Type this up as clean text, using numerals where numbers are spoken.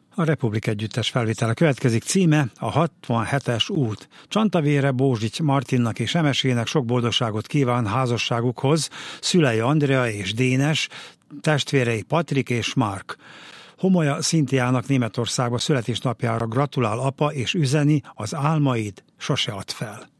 A Republik Együttes felvétele következik, címe a 67-es út. Csantavére Bózsitty Martinnak és Emesének sok boldogságot kíván házasságukhoz szülei Andrea és Dénes, testvérei Patrik és Mark. Homolya Szintiának Németországba születésnapjára gratulál apa és üzeni, az álmaid sose add fel.